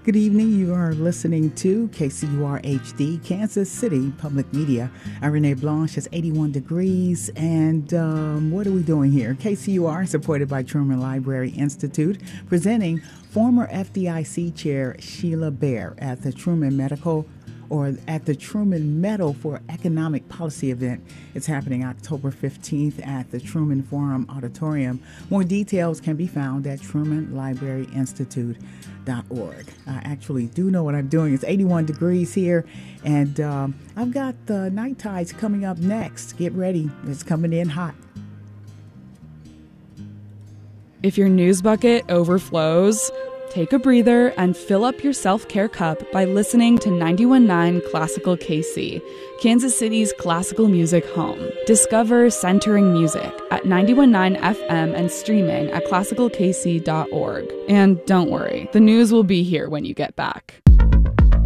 Good evening. You are listening to KCUR HD, Kansas City Public Media. I'm Renee Blanche. It's 81 degrees. And what are we doing here? KCUR, supported by Truman Library Institute, presenting former FDIC Chair Sheila Bair at the Truman Medal for Economic Policy event. It's happening October 15th at the Truman Forum Auditorium. More details can be found at trumanlibraryinstitute.org. I actually do know what I'm doing. It's 81 degrees here, and I've got the night tides coming up next. Get ready. It's coming in hot. If your news bucket overflows, take a breather and fill up your self-care cup by listening to 91.9 Classical KC, Kansas City's classical music home. Discover centering music at 91.9 FM and streaming at classicalkc.org. And don't worry, the news will be here when you get back.